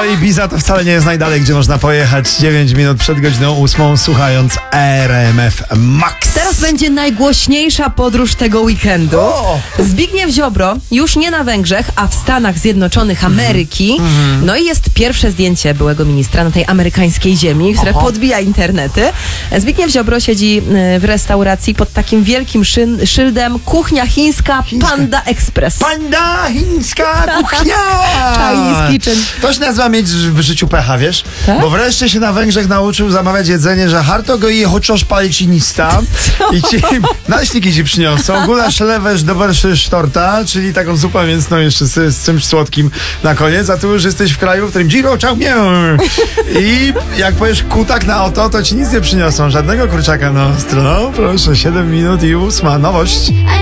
Ibiza to wcale nie jest najdalej, gdzie można pojechać 9 minut przed godziną 8, słuchając RMF Max. Teraz będzie najgłośniejsza podróż tego weekendu. Zbigniew Ziobro już nie na Węgrzech, a w Stanach Zjednoczonych Ameryki. No i jest pierwsze zdjęcie byłego ministra na tej amerykańskiej ziemi, które podbija internety. Zbigniew Ziobro siedzi w restauracji pod takim wielkim szyldem kuchnia chińska Panda Express. Panda chińska kuchnia! Chiński czyn. Ktoś nazywa mieć w życiu pecha, wiesz? Tak? Bo wreszcie się na Węgrzech nauczył zamawiać jedzenie, że harto go i chociaż palcinista i ci naśniki ci przyniosą. Gulasz, lewesz, doberszy torta, czyli taką zupę mięsną jeszcze z czymś słodkim na koniec, a tu już jesteś w kraju, w którym Giro, ciao, mię. I jak powiesz kutak na oto, to ci nic nie przyniosą. Żadnego kurczaka na ostro. No proszę, 7 minut i 8. Nowość.